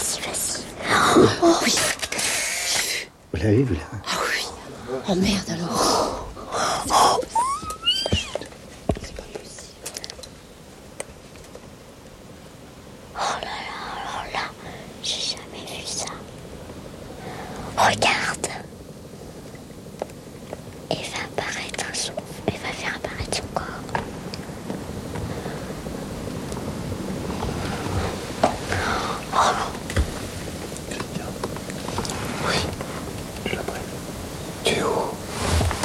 Vas-y. Oh oui. Vous l'avez vu là? Ah oui. Oh merde alors. Oh. Oh là, j'ai jamais vu ça. Regarde. Elle va faire apparaître son corps. Oh.